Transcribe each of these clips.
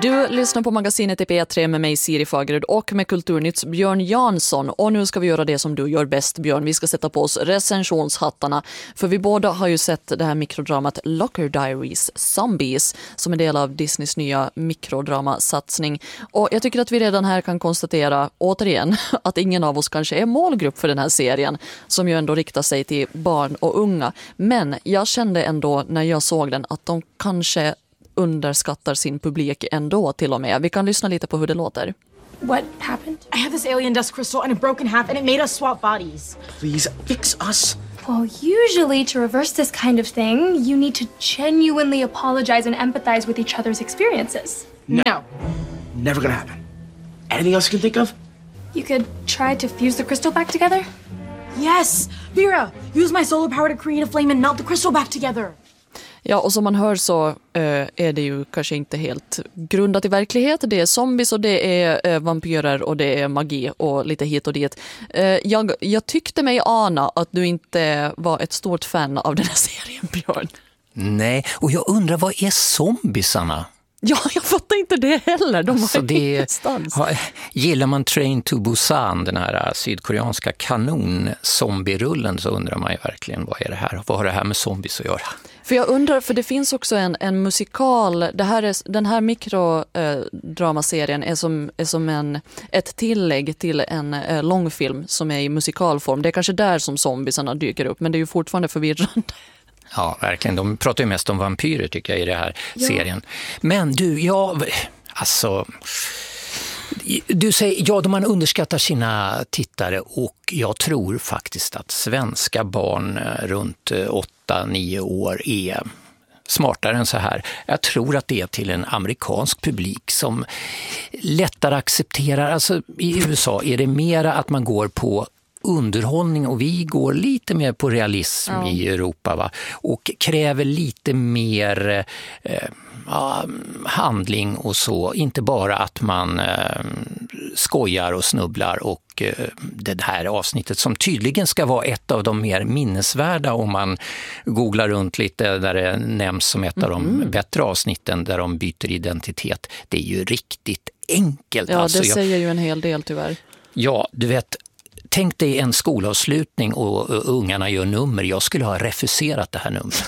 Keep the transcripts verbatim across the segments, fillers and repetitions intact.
Du lyssnar på magasinet i P tre med mig Siri Fagerud och med Kulturnytts Björn Jansson. Och nu ska vi göra det som du gör bäst, Björn. Vi ska sätta på oss recensionshattarna. För vi båda har ju sett det här mikrodramat Locker Diaries Zombies som är del av Disneys nya mikrodramasatsning. Och jag tycker att vi redan här kan konstatera, återigen, att ingen av oss kanske är målgrupp för den här serien som ju ändå riktar sig till barn och unga. Men jag kände ändå när jag såg den att de kanske underskattar sin publik ändå till och med. Vi kan lyssna lite på hur det låter. What happened? I have this alien dust crystal and it broke in half and it made us swap bodies. Please fix us. Well, usually to reverse this kind of thing, you need to genuinely apologize and empathize with each other's experiences. No. no. Never gonna happen. Anything else you can think of? You could try to fuse the crystal back together? Yes! Vera, use my solar power to create a flame and melt the crystal back together. Ja, och som man hör så uh, är det ju kanske inte helt grundat i verklighet. Det är zombies och det är uh, vampyrer och det är magi och lite hit och dit. Uh, jag, jag tyckte mig ana att du inte var ett stort fan av den här serien, Björn. Nej, och jag undrar, vad är zombiesarna? Ja, jag fattar inte det heller. De alltså var det, ingenstans. Ha, gillar man Train to Busan, den här sydkoreanska kanon-zombie-rullen, så undrar man ju verkligen, vad är det här? Vad har det här med zombies att göra? För jag undrar, för det finns också en, en musikal, det här är, den här mikrodramaserien är som, är som en, ett tillägg till en eh, långfilm som är i musikalform. Det är kanske där som zombiesarna dyker upp, men det är ju fortfarande förvirrande. Ja, verkligen. De pratar ju mest om vampyrer tycker jag i den här ja. serien. Men du, jag... Alltså... Du säger, ja, man underskattar sina tittare och jag tror faktiskt att svenska barn runt åtta nio år är smartare än så här. Jag tror att det är till en amerikansk publik som lättare accepterar, alltså i U S A är det mera att man går på underhållning och vi går lite mer på realism ja. i Europa va? Och kräver lite mer eh, ja, handling och så, inte bara att man eh, skojar och snubblar och eh, det här avsnittet som tydligen ska vara ett av de mer minnesvärda om man googlar runt lite där det nämns som ett av mm. de bättre avsnitten där de byter identitet. Det är ju riktigt enkelt. Ja, alltså, det jag, säger ju en hel del tyvärr. Ja, du vet, tänk dig en skolavslutning och, och ungarna gör nummer. Jag skulle ha refuserat det här numret.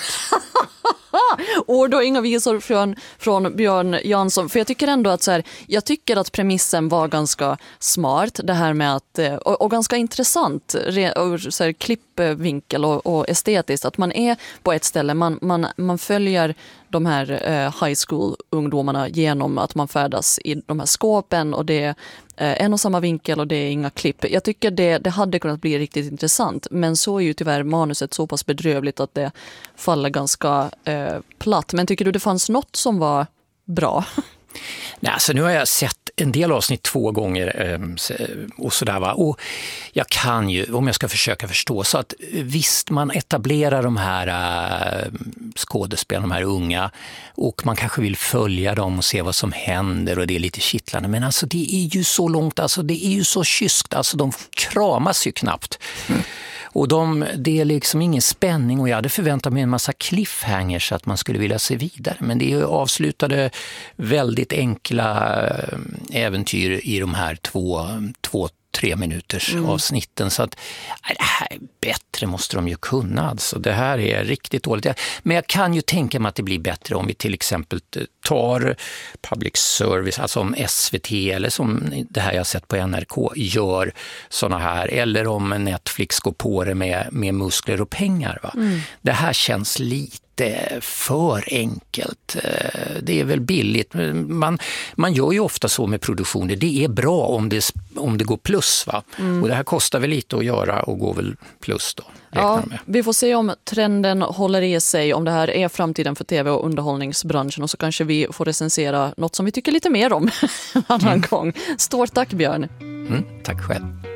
Och då inga visor från, från Björn Jansson. För jag tycker ändå att så här, jag tycker att premissen var ganska smart. Det här med att, och, och ganska intressant och så här, klippvinkel och, och estetiskt. Att man är på ett ställe, man, man, man följer de här eh, high school-ungdomarna genom att man färdas i de här skåpen och det är eh, en och samma vinkel och det är inga klipp. Jag tycker det, det hade kunnat bli riktigt intressant, men så är ju tyvärr manuset så pass bedrövligt att det faller ganska eh, platt. Men tycker du det fanns något som var bra? Nej, alltså nu har jag sett en del avsnitt två gånger eh, och sådär va. Och jag kan ju, om jag ska försöka förstå, så att visst man etablerar de här eh, skådespelarna, de här unga, och man kanske vill följa dem och se vad som händer och det är lite kittlande. Men alltså det är ju så långt, alltså det är ju så kyskt, alltså de kramas ju knappt. Mm. Och de, det är liksom ingen spänning och jag hade förväntat mig en massa cliffhangers så att man skulle vilja se vidare. Men det är ju avslutade väldigt enkla äventyr i de här två, två tre minuters mm. avsnitten. Så att det här är bättre måste de ju kunna. Alltså, det här är riktigt dåligt. Men jag kan ju tänka mig att det blir bättre om vi till exempel tar public service, alltså om S V T eller som det här jag sett på N R K gör såna här. Eller om Netflix går på det med, med muskler och pengar. Va? Mm. Det här känns lite för enkelt. Det är väl billigt. Man, man gör ju ofta så med produktioner. Det är bra om det, om det går plus. Va? Mm. Och det här kostar väl lite att göra och går väl plus då. Ja, vi får se om trenden håller i sig, om det här är framtiden för tv- och underhållningsbranschen, och så kanske vi får recensera något som vi tycker lite mer om en annan mm. gång. Stort tack Björn. Mm, tack själv.